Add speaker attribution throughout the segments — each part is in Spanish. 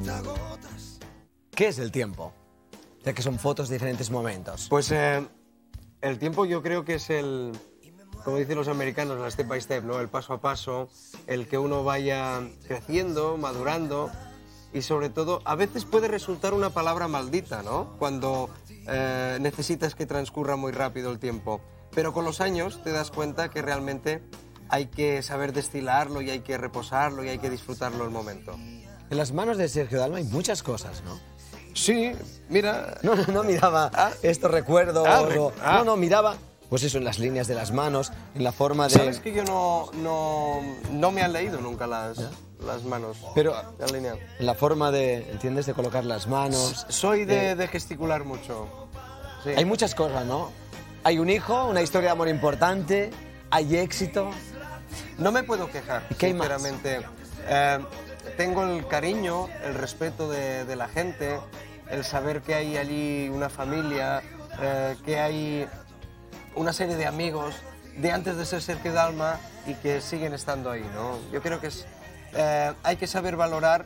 Speaker 1: ¿Qué es el tiempo? Ya que son fotos de diferentes momentos.
Speaker 2: Pues el tiempo yo creo que es el, como dicen los americanos, el step by step, ¿no? El paso a paso, el que uno vaya creciendo, madurando y sobre todo a veces puede resultar una palabra maldita, ¿no? Cuando necesitas que transcurra muy rápido el tiempo. Pero con los años te das cuenta que realmente hay que saber destilarlo y hay que reposarlo y hay que disfrutarlo el momento.
Speaker 1: En las manos de Sergio Dalma hay muchas cosas, ¿no?
Speaker 2: Sí, mira...
Speaker 1: No miraba estos recuerdos, no, miraba, pues eso, en las líneas de las manos, en la forma de...
Speaker 2: ¿Sabes que yo no me han leído nunca las manos?
Speaker 1: Pero
Speaker 2: la línea.
Speaker 1: en la forma de, ¿entiendes?, de colocar las manos...
Speaker 2: Soy de gesticular mucho. Sí.
Speaker 1: Hay muchas cosas, ¿no? Hay un hijo, una historia de amor importante, hay éxito...
Speaker 2: No me puedo quejar,
Speaker 1: ¿Y qué hay más?
Speaker 2: sinceramente. Tengo el cariño, el respeto de la gente, el saber que hay allí una familia, que hay una serie de amigos de antes de ser Sergio Dalma y que siguen estando ahí, ¿no? Yo creo que hay que saber valorar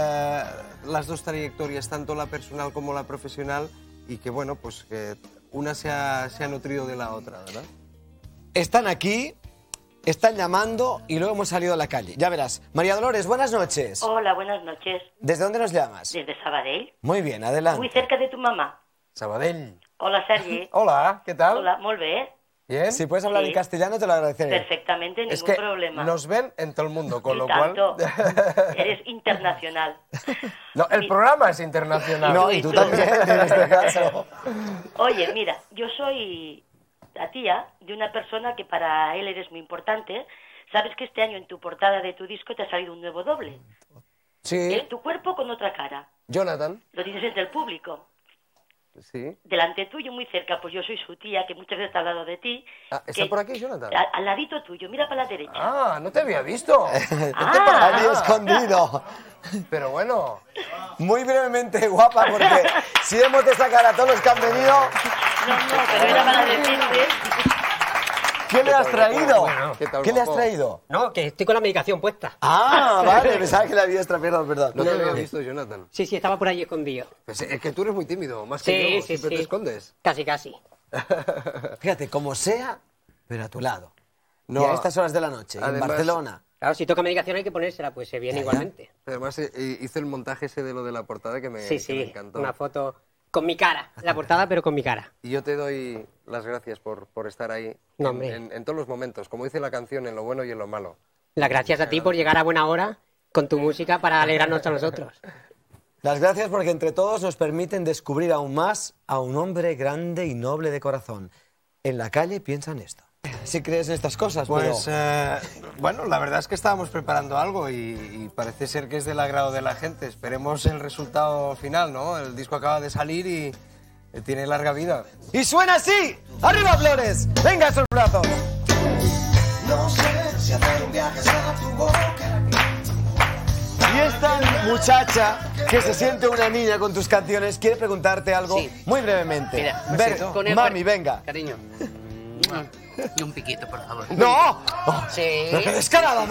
Speaker 2: las dos trayectorias, tanto la personal como la profesional, y que, bueno, pues que una se ha nutrido de la otra, ¿verdad?
Speaker 1: Están aquí... Están llamando y luego hemos salido a la calle. Ya verás. María Dolores, buenas noches.
Speaker 3: Hola, buenas noches.
Speaker 1: ¿Desde dónde nos llamas?
Speaker 3: Desde Sabadell.
Speaker 1: Muy bien, adelante.
Speaker 3: Muy cerca de tu mamá.
Speaker 2: Sabadell.
Speaker 3: Hola, Sergi.
Speaker 2: Hola, ¿qué tal?
Speaker 3: Hola, molt bé.
Speaker 2: ¿Bien?
Speaker 1: Si puedes hablar
Speaker 3: Sí.
Speaker 1: en castellano te lo agradeceré.
Speaker 3: Perfectamente, ningún
Speaker 2: Es que
Speaker 3: problema.
Speaker 2: nos ven en todo el mundo, con
Speaker 3: Y
Speaker 2: lo
Speaker 3: tanto.
Speaker 2: cual...
Speaker 3: Eres internacional.
Speaker 2: No, el programa es internacional.
Speaker 1: No, y tú también, en este caso.
Speaker 3: Oye, mira, yo soy la tía de una persona que para él eres muy importante. Sabes que este año en tu portada de tu disco te ha salido un nuevo doble.
Speaker 2: Sí,
Speaker 3: Es tu cuerpo con otra cara.
Speaker 2: Jonathan.
Speaker 3: Lo tienes entre el público.
Speaker 2: Sí.
Speaker 3: Delante tuyo, muy cerca, pues yo soy su tía, que muchas veces te ha hablado de ti.
Speaker 2: Ah, ¿está por aquí, Jonathan?
Speaker 3: Al ladito tuyo, mira para la derecha.
Speaker 2: Ah, no te había visto.
Speaker 1: Allí escondido.
Speaker 2: Pero bueno,
Speaker 1: Muy brevemente, guapa, porque si hemos de sacar a todos los que han venido,
Speaker 3: No, pero era para decirte...
Speaker 1: ¿qué le has traído?
Speaker 2: ¿qué tal,
Speaker 1: ¿Qué le has
Speaker 2: guapo?
Speaker 1: traído?
Speaker 4: No, que estoy con la medicación puesta.
Speaker 1: Ah, vale, pensaba que la diestra, perdón.
Speaker 2: no te había visto, Jonathan.
Speaker 4: Sí, estaba por ahí escondido.
Speaker 2: Pues es que tú eres muy tímido, más que yo.
Speaker 4: Sí,
Speaker 2: Siempre
Speaker 4: sí.
Speaker 2: te escondes.
Speaker 4: Casi, casi.
Speaker 1: Fíjate, como sea, pero a tu lado.
Speaker 2: No,
Speaker 1: Y a estas horas de la noche, en
Speaker 2: además-
Speaker 1: Barcelona.
Speaker 4: Claro, si toca medicación hay que ponérsela, pues se viene
Speaker 1: Ya, ya.
Speaker 4: igualmente.
Speaker 2: Además, hice el montaje ese de lo de la portada que me,
Speaker 4: Sí,
Speaker 2: que me
Speaker 4: sí,
Speaker 2: encantó.
Speaker 4: una foto con mi cara. La portada, pero con mi cara.
Speaker 2: Y yo te doy las gracias por estar ahí
Speaker 4: No, hombre.
Speaker 2: en todos los momentos. Como dice la canción, en lo bueno y en lo malo.
Speaker 4: Las gracias a ti por llegar a buena hora con tu música para alegrarnos a nosotros.
Speaker 1: Las gracias porque entre todos nos permiten descubrir aún más a un hombre grande y noble de corazón. En la calle piensa en esto. Si crees en estas cosas,
Speaker 2: Pues,
Speaker 1: pero...
Speaker 2: bueno, la verdad es que estábamos preparando algo y parece ser que es del agrado de la gente. Esperemos el resultado final, ¿no? El disco acaba de salir y tiene larga vida.
Speaker 1: ¡Y suena así! ¡Arriba, Flores! ¡Venga esos brazos!
Speaker 5: No sé si hacer un viaje a tu boca.
Speaker 1: Y esta muchacha que se siente una niña con tus canciones quiere preguntarte algo
Speaker 4: Sí.
Speaker 1: muy brevemente.
Speaker 4: Mira,
Speaker 1: Ver,
Speaker 4: el
Speaker 1: mami, venga.
Speaker 4: Cariño. Y un piquito, por favor.
Speaker 1: ¡No!
Speaker 4: Sí.
Speaker 1: ¡Descarada!